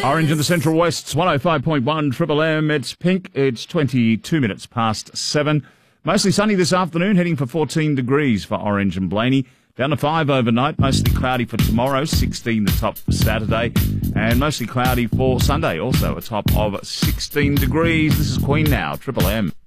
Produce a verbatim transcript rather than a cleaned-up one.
Orange in the Central West's one oh five point one Triple M. It's pink. It's twenty-two minutes past seven. Mostly sunny this afternoon, heading for fourteen degrees for Orange and Blaney. Down to five overnight, mostly cloudy for tomorrow, sixteen the top for Saturday. And mostly cloudy for Sunday, also a top of sixteen degrees. This is Queen now, Triple M.